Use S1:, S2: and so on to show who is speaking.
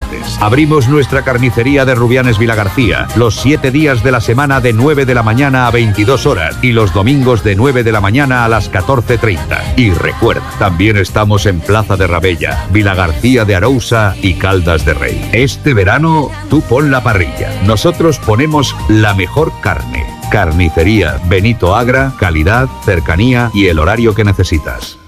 S1: martes. Abrimos nuestra carnicería de Rubianes Vilagarcía los 7 días de la semana de 9 de la mañana a 22 horas y los domingos de 9 de la mañana a las 14:30. Y recuerda, también estamos en Plaza de Rabella, Vilagarcía de Arousa y Caldas de Rey. Este verano, tú pon la parrilla. Nosotros ponemos la mejor carne. Carnicería Benito Agra, calidad, cercanía y el horario que necesitas.